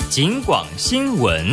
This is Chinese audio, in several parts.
警广新闻。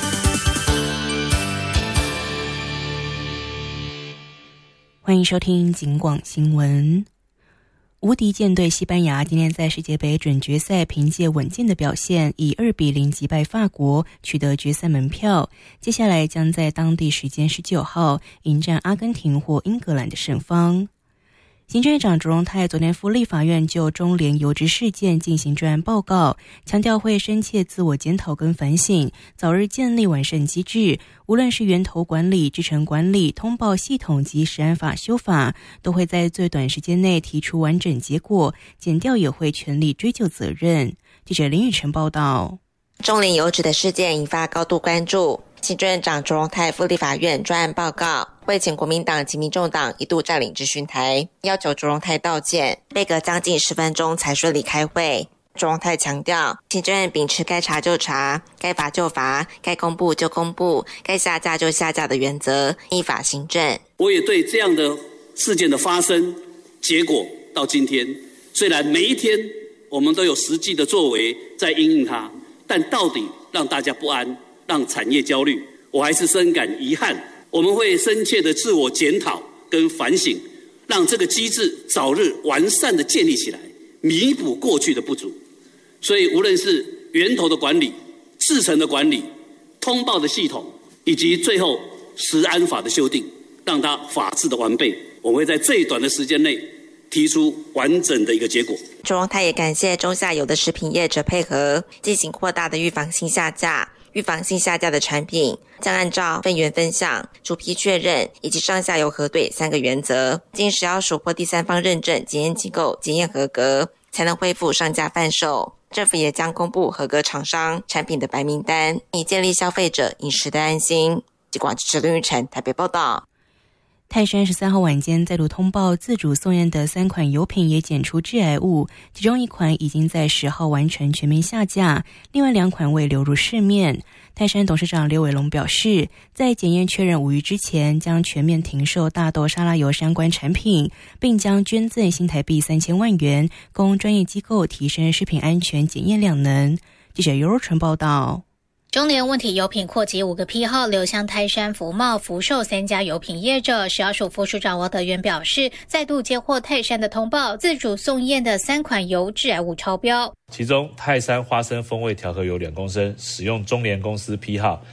欢迎收听警广新闻。无敌舰队西班牙今天在世界杯准决赛凭借稳健的表现，以2-0击败法国，取得决赛门票。接下来将在当地时间19号迎战阿根廷或英格兰的胜方。行政院长卓荣泰昨天赴立法院就中联邮职事件进行专案报告，强调会深切自我检讨跟反省，早日建立完善机制，无论是源头管理、制程管理、通报系统及食安法修法，都会在最短时间内提出完整结果，检调也会全力追究责任。记者林宇晨报道。 中联邮职的事件引发高度关注，行政院长卓荣泰赴立法院专案报告，为前国民党及民众党一度占领质询台，要求卓荣泰道歉，被隔将近10分钟才顺利开会。卓荣泰强调，行政院秉持该查就查、该罚就罚、该公布就公布、该下架就下架的原则，依法行政。 我也对这样的事件的发生结果到今天，虽然每一天我们都有实际的作为在因应它，但到底让大家不安，让产业焦虑，我还是深感遗憾。我们会深切的自我检讨跟反省，让这个机制早日完善的建立起来，弥补过去的不足。所以无论是源头的管理、制程的管理、通报的系统，以及最后食安法的修订，让它法制的完备，我们会在最短的时间内提出完整的一个结果。 卓荣泰也感谢中下游的食品业者配合，进行扩大的预防性下架。预防性下架的产品将按照分源分项、主批确认以及上下游核对3个原则，经食药署或第三方认证检验机构检验合格，才能恢复上架贩售。政府也将公布合格厂商产品的白名单，以建立消费者饮食的安心。警广记者林玉成台北报道。 泰山13号晚间再度通报自主送验的3款油品也检出致癌物，其中1款已经在10号完成全面下架，另外2款未流入市面。泰山董事长刘伟龙表示，在检验确认无虞之前，将全面停售大豆沙拉油相关产品，并将捐赠新台币3000万元，供专业机构提升食品安全检验量能。记者尤若纯报道。 中联问题油品扩及5个批号流向泰山、福茂、福寿3家油品业者。食药署副署长王德元表示，再度接获泰山的通报，自主送验的3款油致癌物超标， 其中泰山花生风味调和油2公升使用中联公司批号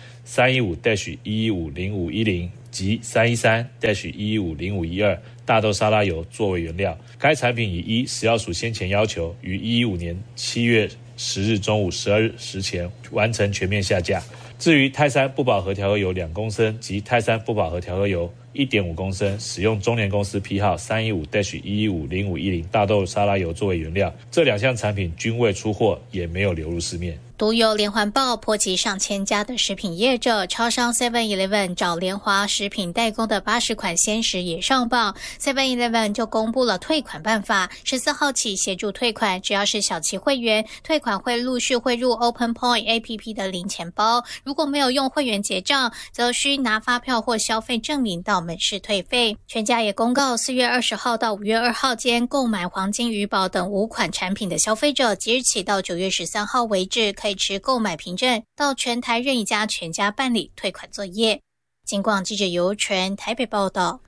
315-1150510及313-1150512大豆沙拉油作为原料，该产品已依食药署先前要求，于115年7月10日中午12日时前完成全面下架。至于泰山不饱和调和油2公升及泰山不饱和调和油1.5公升使用中联公司批号315-1150510大豆沙拉油作为原料，这2项产品均未出货，也没有流入市面。 独有连环爆波及上千家的食品业者，超商 7-Eleven 找联华食品代工的80款鲜食也上榜。7-Eleven 就公布了退款办法，14号起协助退款，只要是小期会员，退款会陆续汇入 Open Point APP 的零钱包，如果没有用会员结账，则需拿发票或消费证明到门市退费。全家也公告4月20号到5月2号间购买黄金鱼宝等5款产品的消费者，即日起到9月13号为止，可以持购买凭证到全台任一家全家办理退款作业。警广记者尤纯台北报道。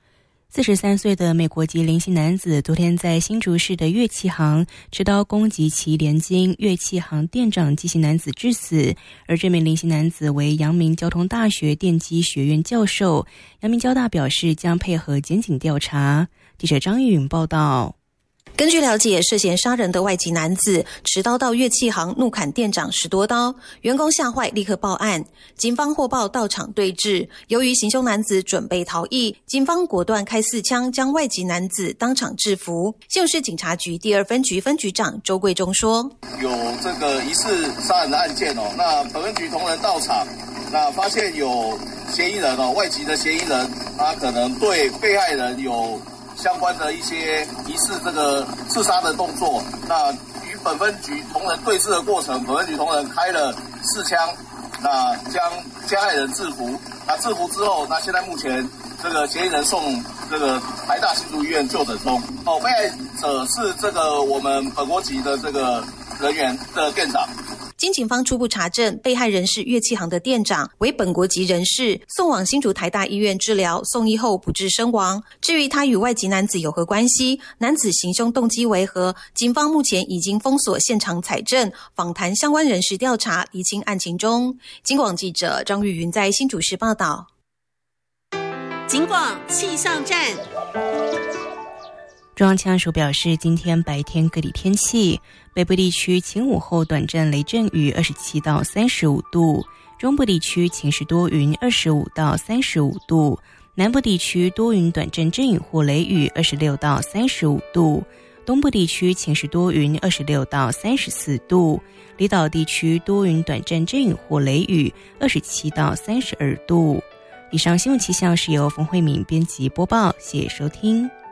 43岁的美国籍林姓男子昨天在新竹市的乐器行持刀攻击其连经乐器行店长姬姓男子致死，而这名林姓男子为阳明交通大学电机学院教授。阳明交大表示将配合检警调查。记者张玉允报道。 根据了解，涉嫌杀人的外籍男子持刀到乐器行怒砍店长10多刀，员工吓坏立刻报案，警方获报到场对峙，由于行凶男子准备逃逸，警方果断开4枪将外籍男子当场制服。新竹市警察局第2分局分局长周贵忠说， 有这个疑似杀人的案件那本分局同仁到场，那发现有嫌疑人外籍的嫌疑人，他可能对被害人有相关的一些疑似这个刺杀的动作，那与本分局同仁对峙的过程，本分局同仁开了4枪，那将加害人制服。那制服之后，那现在目前这个嫌疑人送这个台大新竹医院就诊中。被害者是这个我们本国籍的这个人员的店长。 经警方初步查证，被害人是乐器行的店长，为本国籍人士，送往新竹台大医院治疗，送医后不治身亡。至于他与外籍男子有何关系，男子行凶动机为何，警方目前已经封锁现场采证，访谈相关人士调查，厘清案情中。警广记者张玉云在新竹市报道。 警广气象站。 中央气象署表示，今天白天各地天气，北部地区晴午后短暂雷阵雨27到35度，中部地区晴时多云25到35度，南部地区多云短阵阵雨或雷雨26到35度，东部地区晴时多云26到34度，离岛地区多云短阵阵雨或雷雨27到32度。以上新闻气象是由冯慧敏编辑播报，谢谢收听。